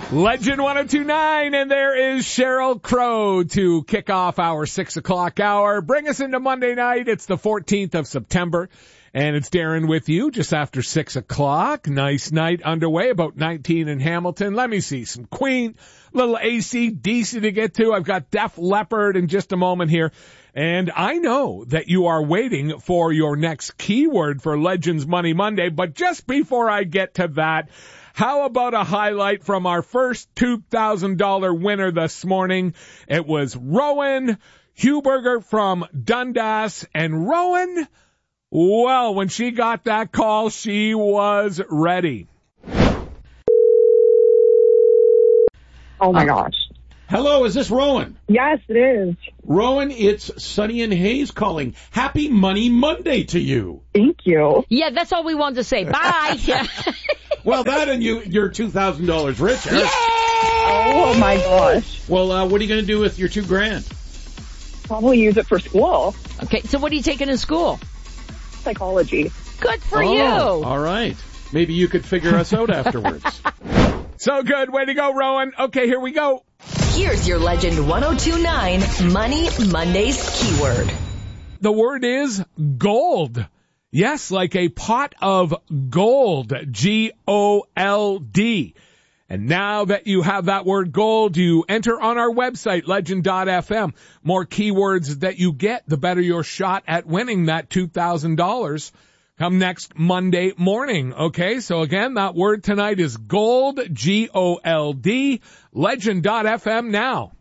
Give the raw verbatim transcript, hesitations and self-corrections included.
Legend one oh two point nine, and there is Sheryl Crow to kick off our six o'clock hour. Bring us into Monday night. It's the fourteenth of September, and it's Darren with you just after six o'clock. Nice night underway, about nineteen in Hamilton. Let me see, some Queen, little A C D C to get to. I've got Def Leppard in just a moment here. And I know that you are waiting for your next keyword for Legends Money Monday, but just before I get to that, how about a highlight from our first two thousand dollars winner this morning? It was Rowan Huberger from Dundas. And Rowan, well, when she got that call, she was ready. Oh, my gosh. Hello, is this Rowan? Yes, it is. Rowan, it's Sunny and Hayes calling. Happy Money Monday to you. Thank you. Yeah, that's all we wanted to say. Bye. Well, that and you, you're two thousand dollars richer. Yay! Oh, my gosh. Well, uh, what are you going to do with your two grand? Probably use it for school. Okay, so what are you taking in school? Psychology. Good for oh, you. All right. Maybe you could figure us out afterwards. So good. Way to go, Rowan. Okay, here we go. Here's your Legend one oh two point nine Money Mondays keyword. The word is gold. Yes, like a pot of gold. G O L D. And now that you have that word gold, you enter on our website, legend dot f m. More keywords that you get, the better your shot at winning that two thousand dollars. Come next Monday morning, okay? So again, that word tonight is gold, G O L D, legend dot f m now.